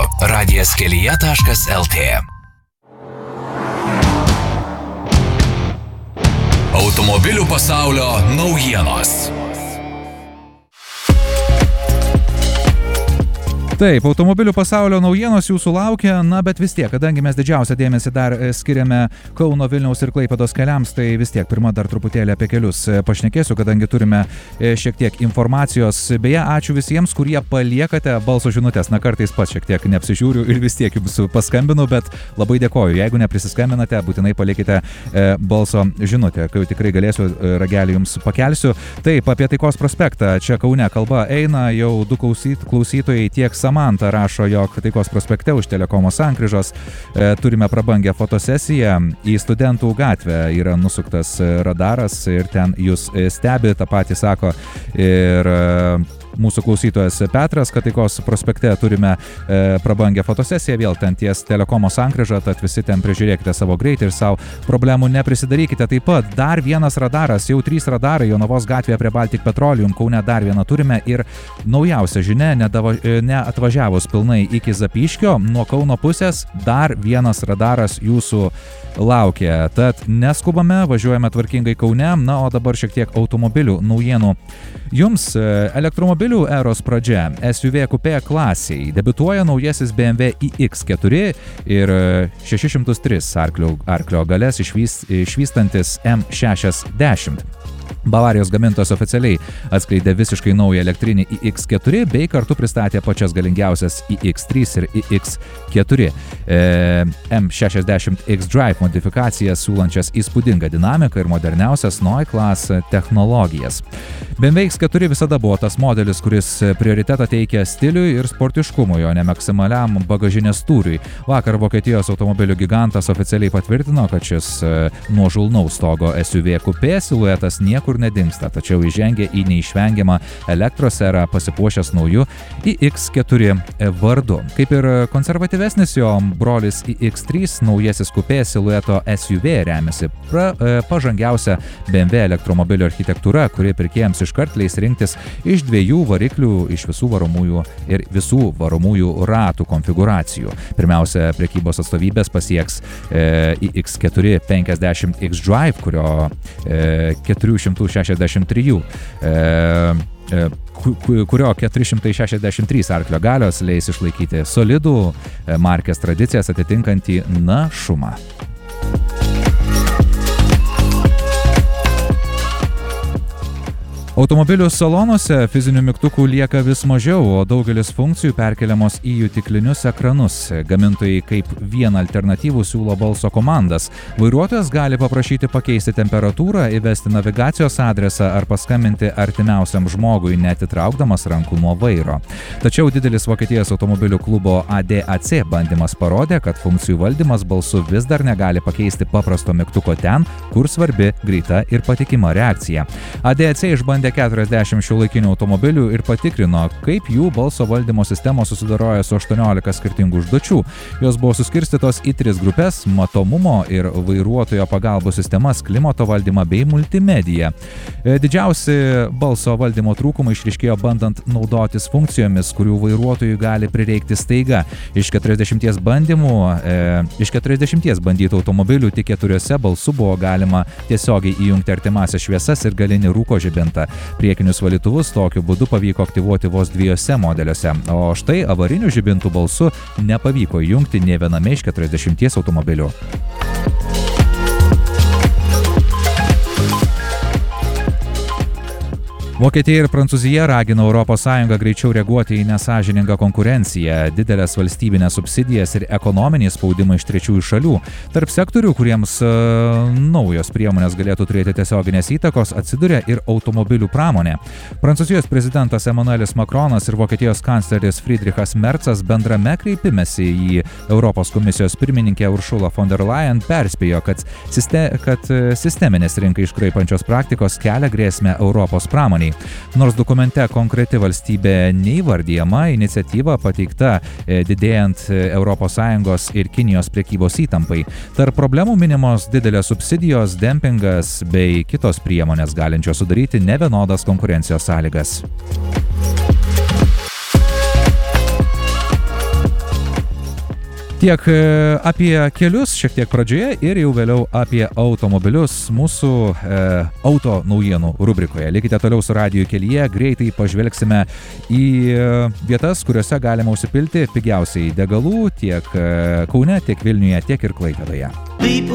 radijaskelija.lt. Automobilių pasaulio naujienos. Taip, automobilių pasaulio naujienos jūsų laukia, bet vis tiek, kadangi mes didžiausią dėmesį dar skiriame Kauno, Vilniaus ir Klaipėdos keliams, tai vis tiek pirma dar truputėlį apie kelius pašnekėsiu, kadangi turime šiek tiek informacijos. Beje, ačiū visiems, kurie paliekate balso žinutės. Kartais pats šiek tiek neapsižiūriu ir vis tiek jums paskambinu, bet labai dėkoju. Jeigu neprisiskambinate, būtinai palikite balso žinutę, kai tikrai galėsiu, ragelį jums pakelsiu. Taip, apie Taikos prospektą. Čia Kaune kalba eina, jau du klausytojai tiek Samanta rašo, jog Taikos prospekte už Telekomo sankryžos turime prabangę fotosesiją. Į Studentų gatvę yra nusuktas radaras ir ten jūs stebi, tą patį sako ir mūsų klausytojas Petras, kad Taikos prospekte turime prabangę fotosesiją, vėl ten ties Telekomo sankryža, tad visi ten prižiūrėkite savo greitį ir savo problemų neprisidarykite. Taip pat dar vienas radaras, jau 3 radarai Jonavos gatvėje prie Baltic Petroleum, Kaune dar vieną turime ir naujausia žinia, neatvažiavus pilnai iki Zapyškio, nuo Kauno pusės dar vienas radaras jūsų laukia. Tad neskubame, važiuojame tvarkingai Kaune, o dabar šiek tiek automobilių naujienų. Jums elektromobilių eros pradžia. SUV kupė klasiai. Debiutuoja naujasis BMW iX4 ir 603 arklio galias išvystantis M60. Bavarijos gamintojas oficialiai atskleidė visiškai naują elektrinį iX4 bei kartu pristatė pačias galingiausias iX3 ir iX4 M60 X-Drive modifikacijas siūlančias įspūdingą dinamiką ir moderniausias Neue Klasse technologijas. BMW X4 visada buvo tas modelis, kuris prioritetą teikia stiliui ir sportiškumui, o ne maksimaliam bagažinės tūriui. Vakar Vokietijos automobilių gigantas oficialiai patvirtino, kad šis nuožulnaus stogo SUV kupė siluetas niekur nedingsta, tačiau įžengia į neišvengiamą elektros erą pasipuošęs nauju iX4 vardu. Kaip ir konservatyvesnis jo brolis iX3, naujasis kupė silueto SUV remiasi pažangiausia BMW elektromobilio architektūra, kuri pirkėjams iškart leis rinktis iš 2 variklių, iš visų varomųjų ir visų varomųjų ratų konfiguracijų. Pirmiausia, prekybos atstovybės pasieks iX4 50 X-Drive, kurio 463 arklio galios leis išlaikyti solidų markės tradicijas atitinkantį našumą. Automobilių salonuose fizinių mygtukų lieka vis mažiau, o daugelis funkcijų perkeliamos į jutiklinius ekranus. Gamintojai kaip vieną alternatyvų siūlo balso komandas. Vairuotojas gali paprašyti pakeisti temperatūrą, įvesti navigacijos adresą ar paskambinti artimiausiam žmogui, neatitraukdamas rankų nuo vairo. Tačiau didelis Vokietijos automobilių klubo ADAC bandymas parodė, kad funkcijų valdymas balsu vis dar negali pakeisti paprasto mygtuko ten, kur svarbi greita ir patikima reakcija. ADAC išbandė 40 šiuolaikinių automobilių ir patikrino, kaip jų balso valdymo sistemos susidaroja su 18 skirtingų užduočių. Jos buvo suskirstytos į 3 grupės – matomumo ir vairuotojo pagalbos sistemas, klimato valdymą bei multimediją. Didžiausi balso valdymo trūkumai išryškėjo bandant naudotis funkcijomis, kurių vairuotojui gali prireikti staiga. Iš 40 bandytų automobilių tik 4 balsu buvo galima tiesiogiai įjungti artimąsias šviesas ir galinį rūko žibintą. Priekinius valytuvus tokiu būdu pavyko aktyvuoti vos 2 modeliuose, o štai avarinių žibintų balsu nepavyko įjungti nė viename iš 40 automobilių. Vokietija ir Prancūzija ragina ES greičiau reaguoti į nesąžiningą konkurenciją, didelės valstybinės subsidijas ir ekonominį spaudimą iš trečiųjų šalių. Tarp sektorių, kuriems naujos priemonės galėtų turėti tiesioginės įtakos, atsiduria ir automobilių pramonė. Prancūzijos prezidentas Emmanuelis Macronas ir Vokietijos kancleris Friedrichas Merzas bendrame kreipimesi į Europos komisijos pirmininkę Uršulą von der Leyen perspėjo, kad sisteminės rinkai iškraipančios praktikos kelia grėsmę Europos pramoniai. Nors dokumente konkreti valstybė neįvardyjama, iniciatyva pateikta didėjant ES ir Kinijos prekybos įtampai. Tarp problemų minimos didelės subsidijos, dempingas bei kitos priemonės galinčios sudaryti nevienodas konkurencijos sąlygas. Tiek apie kelius šiek tiek pradžioje ir jau vėliau apie automobilius mūsų auto naujienų rubrikoje. Likite toliau su Radiju kelyje, greitai pažvelgsime į vietas, kuriuose galima užsipilti pigiausiai degalų tiek Kaune, tiek Vilniuje, tiek ir Klaipėdoje.